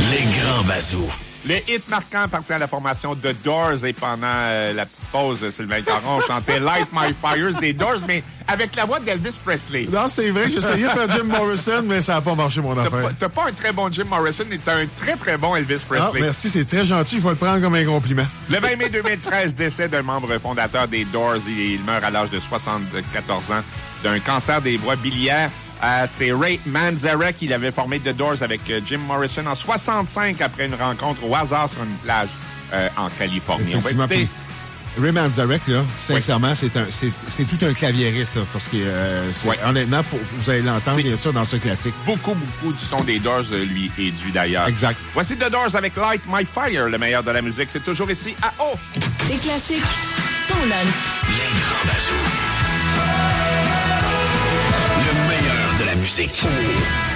Les grands bazous. Le hit marquant appartient à la formation The Doors et pendant la petite pause, Sylvain Caron chantait Light My Fires des Doors, mais avec la voix d'Elvis Presley. Non, c'est vrai que j'essayais de faire Jim Morrison, mais ça n'a pas marché, mon affaire. T'as pas un très bon Jim Morrison, mais t'as un très, très bon Elvis Presley. Ah, merci, c'est très gentil. Je vais le prendre comme un compliment. Le 20 mai 2013, décès d'un membre fondateur des Doors. Il meurt à l'âge de 74 ans d'un cancer des voies biliaires. C'est Ray Manzarek. Il avait formé The Doors avec Jim Morrison en 65 après une rencontre au hasard sur une plage en Californie. On va écouter... Ray Manzarek, là, sincèrement, c'est tout un claviériste, là, parce que, honnêtement, vous allez l'entendre, bien sûr, dans ce classique. Beaucoup du son des Doors lui est dû, d'ailleurs. Exact. Voici The Doors avec Light My Fire, le meilleur de la musique. C'est toujours ici à O. Des classiques, ton lunch. Les grands bazous. Le meilleur de la musique.